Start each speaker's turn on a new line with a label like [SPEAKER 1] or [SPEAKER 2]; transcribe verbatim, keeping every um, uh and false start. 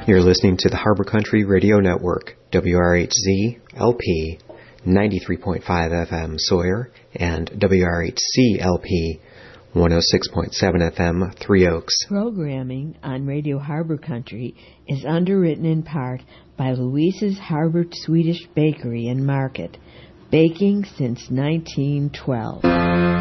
[SPEAKER 1] You're listening to the Harbor Country Radio Network, W R H Z L P ninety-three point five F M Sawyer and W R H C L P one oh six point seven F M Three Oaks.
[SPEAKER 2] Programming on Radio Harbor Country is underwritten in part by Louise's Harbor Swedish Bakery and Market, baking since nineteen twelve.